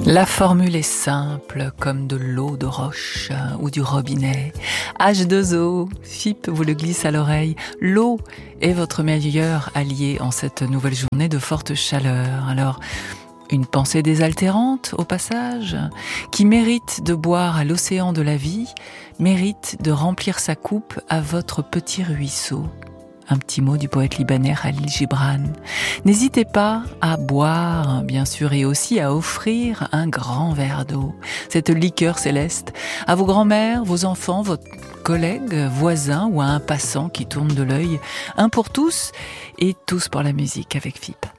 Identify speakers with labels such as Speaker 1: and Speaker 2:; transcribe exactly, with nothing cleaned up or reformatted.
Speaker 1: La formule est simple, comme de l'eau de roche ou du robinet. H deux O, F I P vous le glisse à l'oreille. L'eau est votre meilleur allié en cette nouvelle journée de forte chaleur. Alors, une pensée désaltérante, au passage, qui mérite de boire à l'océan de la vie, mérite de remplir sa coupe à votre petit ruisseau. Un petit mot du poète libanais Khalil Gibran. N'hésitez pas à boire, bien sûr, et aussi à offrir un grand verre d'eau, cette liqueur céleste, à vos grands-mères, vos enfants, vos collègues, voisins ou à un passant qui tourne de l'œil. Un pour tous et tous pour la musique avec F I P.